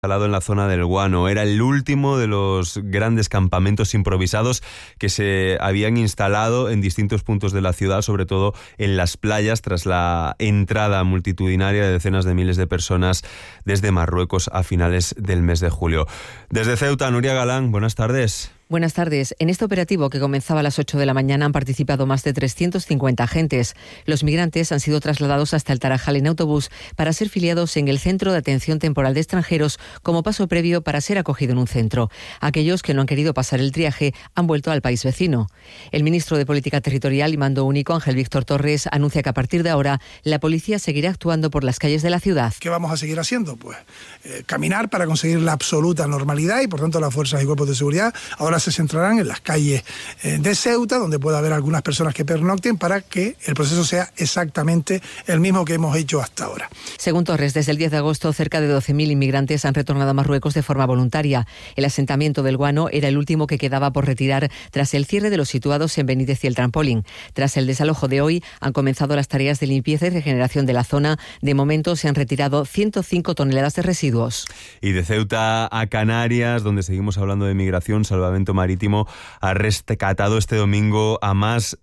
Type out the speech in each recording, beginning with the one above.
instalado en la zona del Guano. Era el último de los grandes campamentos improvisados que se habían instalado en distintos puntos de la ciudad, sobre todo en las playas, tras la entrada multitudinaria de decenas de miles de personas desde Marruecos a finales del mes de julio. Desde Ceuta, Nuria Galán, buenas tardes. Buenas tardes. En este operativo, que comenzaba a las 8 de la mañana, han participado más de 350 agentes. Los migrantes han sido trasladados hasta el Tarajal en autobús para ser filiados en el Centro de Atención Temporal de Extranjeros como paso previo para ser acogido en un centro. Aquellos que no han querido pasar el triaje han vuelto al país vecino. El ministro de Política Territorial y Mando Único, Ángel Víctor Torres, anuncia que a partir de ahora la policía seguirá actuando por las calles de la ciudad. ¿Qué vamos a seguir haciendo? Pues caminar para conseguir la absoluta normalidad y, por tanto, las fuerzas y cuerpos de seguridad ahora se centrarán en las calles de Ceuta, donde pueda haber algunas personas que pernocten, para que el proceso sea exactamente el mismo que hemos hecho hasta ahora. Según Torres, desde el 10 de agosto cerca de 12.000 inmigrantes han retornado a Marruecos de forma voluntaria. El asentamiento del Guano era el último que quedaba por retirar tras el cierre de los situados en Benítez y el Trampolín. Tras el desalojo de hoy, han comenzado las tareas de limpieza y regeneración de la zona. De momento se han retirado 105 toneladas de residuos. Y de Ceuta a Canarias, donde seguimos hablando de migración, Salvamento Marítimo ha rescatado este domingo a más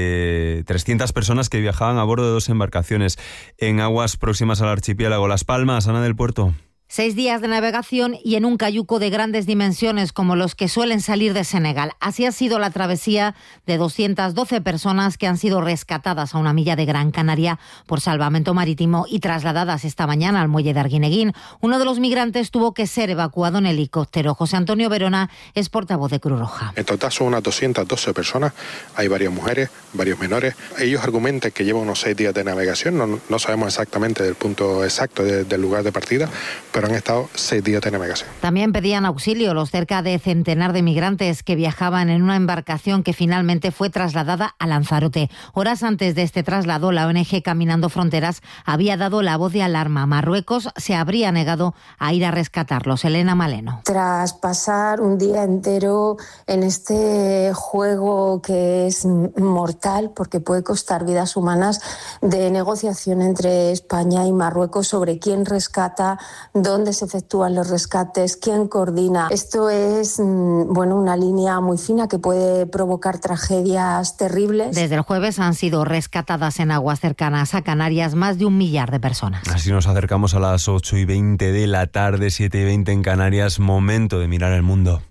de 300 personas que viajaban a bordo de 2 embarcaciones en aguas próximas al archipiélago. Las Palmas, Ana del Puerto. 6 días de navegación y en un cayuco de grandes dimensiones como los que suelen salir de Senegal. Así ha sido la travesía de 212 personas que han sido rescatadas a una milla de Gran Canaria por Salvamento Marítimo y trasladadas esta mañana al muelle de Arguineguín. Uno de los migrantes tuvo que ser evacuado en helicóptero. José Antonio Verona es portavoz de Cruz Roja. En total son unas 212 personas. Hay varias mujeres, varios menores. Ellos argumentan que llevan unos 6 días de navegación. No sabemos exactamente del punto exacto del lugar de partida, pero han estado 6 días de navegación. También pedían auxilio los cerca de centenar de migrantes que viajaban en una embarcación que finalmente fue trasladada a Lanzarote. Horas antes de este traslado, la ONG Caminando Fronteras había dado la voz de alarma. Marruecos se habría negado a ir a rescatarlos. Elena Maleno. Tras pasar un día entero en este juego que es mortal, porque puede costar vidas humanas, de negociación entre España y Marruecos sobre quién rescata, dónde se efectúan los rescates, quién coordina. Esto es una línea muy fina que puede provocar tragedias terribles. Desde el jueves han sido rescatadas en aguas cercanas a Canarias más de 1 millar de personas. Así nos acercamos a las 8:20 de la tarde, 7:20 en Canarias. Momento de mirar el mundo.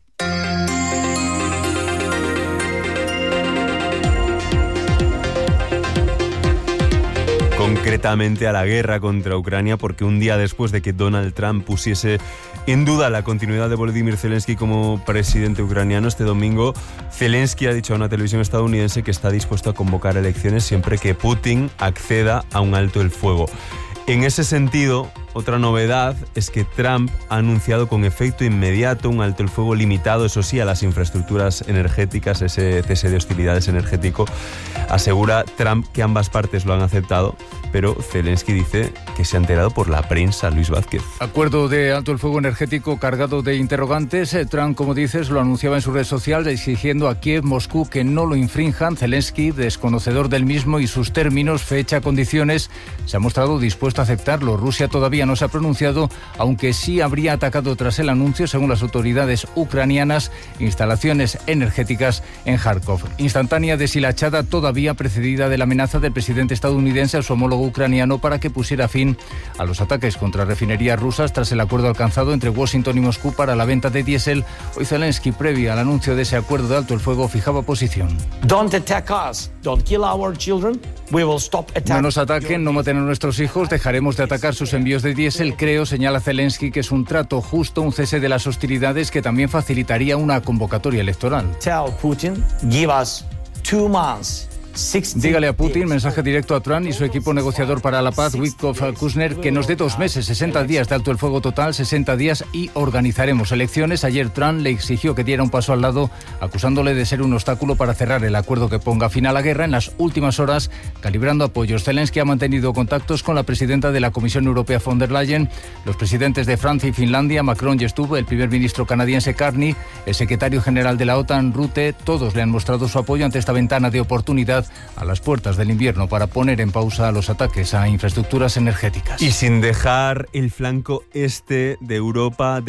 Concretamente a la guerra contra Ucrania, porque un día después de que Donald Trump pusiese en duda la continuidad de Volodymyr Zelensky como presidente ucraniano, este domingo Zelensky ha dicho a una televisión estadounidense que está dispuesto a convocar elecciones siempre que Putin acceda a un alto el fuego. En ese sentido, otra novedad es que Trump ha anunciado con efecto inmediato un alto el fuego limitado, eso sí, a las infraestructuras energéticas, ese cese de hostilidades energético. Asegura Trump que ambas partes lo han aceptado, pero Zelensky dice que se ha enterado por la prensa. Luis Vázquez. Acuerdo de alto el fuego energético cargado de interrogantes. Trump, como dices, lo anunciaba en su red social exigiendo a Kiev, Moscú que no lo infrinjan. Zelensky, desconocedor del mismo y sus términos, fecha, condiciones, se ha mostrado dispuesto a aceptarlo. Rusia todavía no se ha pronunciado, aunque sí habría atacado tras el anuncio, según las autoridades ucranianas, instalaciones energéticas en Kharkov. Instantánea deshilachada todavía precedida de la amenaza del presidente estadounidense a su homólogo ucraniano para que pusiera fin a los ataques contra refinerías rusas tras el acuerdo alcanzado entre Washington y Moscú para la venta de diésel. Hoy Zelensky, previo al anuncio de ese acuerdo de alto el fuego, fijaba posición. Don't attack us. Don't kill our children. We will stop attacking. No nos ataquen, no maten a nuestros hijos, dejaremos de atacar sus envíos de diésel. Creo, señala Zelensky, que es un trato justo, un cese de las hostilidades que también facilitaría una convocatoria electoral. Tell Putin, give us 2 months. Dígale a Putin, mensaje directo a Trump y su equipo negociador para la paz, Witkoff Kushner, que nos dé 2 meses, 60 días de alto el fuego total, 60 días y organizaremos elecciones. Ayer Trump le exigió que diera un paso al lado, acusándole de ser un obstáculo para cerrar el acuerdo que ponga fin a la guerra. En las últimas horas, calibrando apoyos, Zelensky ha mantenido contactos con la presidenta de la Comisión Europea, von der Leyen, los presidentes de Francia y Finlandia, Macron y Stubb, el primer ministro canadiense Carney, el secretario general de la OTAN, Rutte. Todos le han mostrado su apoyo ante esta ventana de oportunidad a las puertas del invierno para poner en pausa los ataques a infraestructuras energéticas. Y sin dejar el flanco este de Europa